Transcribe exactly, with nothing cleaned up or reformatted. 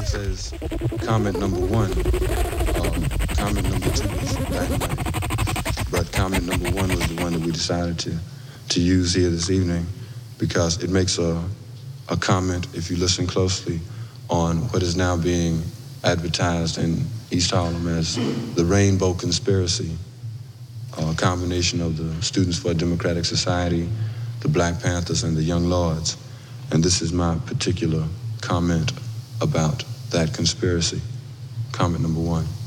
it says comment number one. Um, comment number two is dynamite. But comment number one was the one that we decided to, to use here this evening because it makes a, a comment, if you listen closely, on what is now being advertised in East Harlem as the Rainbow Conspiracy, a combination of the Students for a Democratic Society, the Black Panthers, and the Young Lords. And this is my particular comment about that conspiracy. Comment number one.